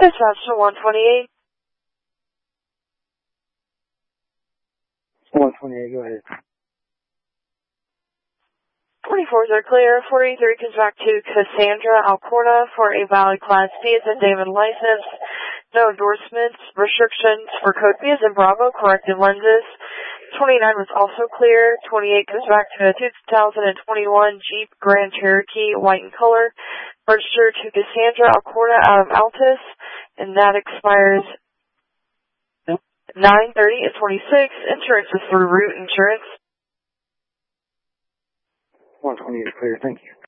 Dispatch to 128. 128, go ahead. 24s are clear. 43 comes back to Cassandra Alcorta for a valid Class B as a David license. No endorsements, restrictions for code B as in Bravo, corrected lenses. 29 was also clear. 28 comes back to a 2021 Jeep Grand Cherokee, white in color, registered to Cassandra Alcorta out of Altus, and that expires 9/30/26. Insurance is through Root Insurance. 128 is clear, thank you.